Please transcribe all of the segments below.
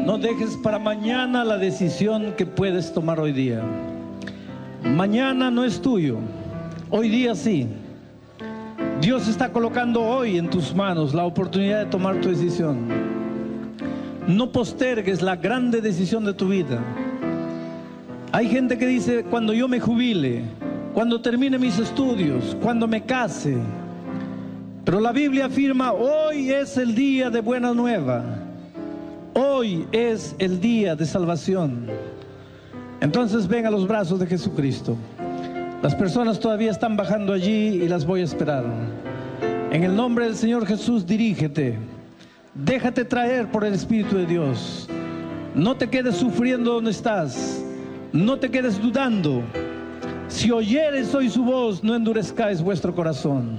No dejes para mañana la decisión que puedes tomar hoy día. Mañana no es tuyo, hoy día sí. Dios está colocando hoy en tus manos la oportunidad de tomar tu decisión. No postergues la grande decisión de tu vida. Hay gente que dice: cuando yo me jubile, cuando termine mis estudios, cuando me case. Pero la Biblia afirma: hoy es el día de buena nueva. Hoy es el día de salvación. Entonces ven a los brazos de Jesucristo. Las personas todavía están bajando allí y las voy a esperar. En el nombre del Señor Jesús, dirígete. Déjate traer por el Espíritu de Dios. No te quedes sufriendo donde estás. No te quedes dudando. Si oyeres hoy su voz, no endurezcáis vuestro corazón.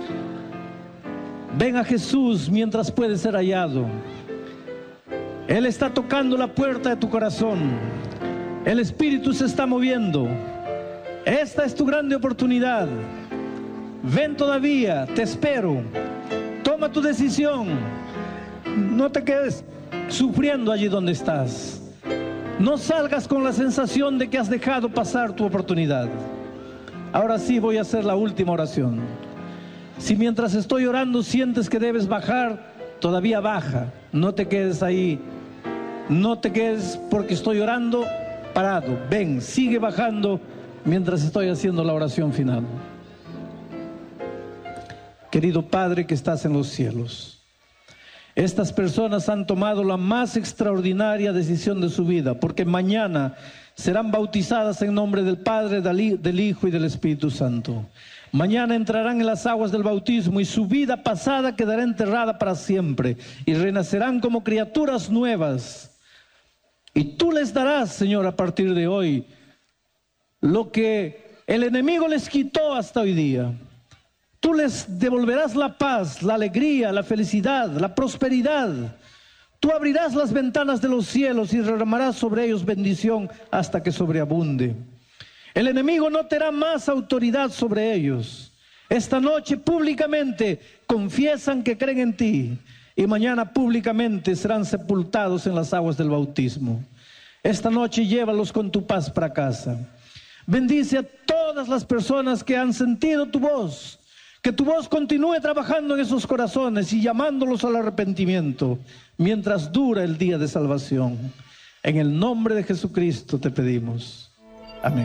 Ven a Jesús mientras puede ser hallado. Él está tocando la puerta de tu corazón. El Espíritu se está moviendo. Esta es tu grande oportunidad. Ven todavía, te espero. Toma tu decisión. No te quedes sufriendo allí donde estás. No salgas con la sensación de que has dejado pasar tu oportunidad. Ahora sí voy a hacer la última oración. Si mientras estoy orando sientes que debes bajar, todavía baja. No te quedes ahí. No te quedes porque estoy orando parado. Ven, sigue bajando mientras estoy haciendo la oración final. Querido Padre que estás en los cielos, estas personas han tomado la más extraordinaria decisión de su vida, porque mañana serán bautizadas en nombre del Padre, del Hijo y del Espíritu Santo. Mañana entrarán en las aguas del bautismo y su vida pasada quedará enterrada para siempre y renacerán como criaturas nuevas. Y tú les darás, Señor, a partir de hoy, lo que el enemigo les quitó hasta hoy día. Tú les devolverás la paz, la alegría, la felicidad, la prosperidad. Tú abrirás las ventanas de los cielos y derramarás sobre ellos bendición hasta que sobreabunde. El enemigo no tendrá más autoridad sobre ellos. Esta noche públicamente confiesan que creen en ti y mañana públicamente serán sepultados en las aguas del bautismo. Esta noche llévalos con tu paz para casa. Bendice a todas las personas que han sentido tu voz. Que tu voz continúe trabajando en esos corazones y llamándolos al arrepentimiento mientras dura el día de salvación. En el nombre de Jesucristo te pedimos. Amén.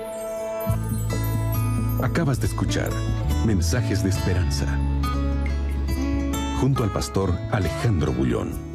Acabas de escuchar Mensajes de Esperanza junto al pastor Alejandro Bullón.